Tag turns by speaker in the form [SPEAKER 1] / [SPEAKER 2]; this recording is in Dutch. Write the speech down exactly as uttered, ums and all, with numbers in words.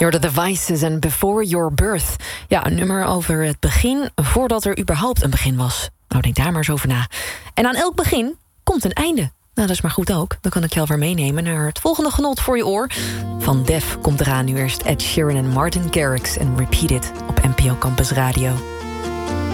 [SPEAKER 1] You're the Devices en Before Your Birth. Ja, een nummer over het begin voordat er überhaupt een begin was. Nou, denk daar maar eens over na. En aan elk begin komt een einde. Nou, dat is maar goed ook. Dan kan ik je alweer meenemen naar het volgende genot voor je oor. Van Def komt eraan nu eerst Ed Sheeran en Martin Garrix en Repeat It op N P O Campus Radio.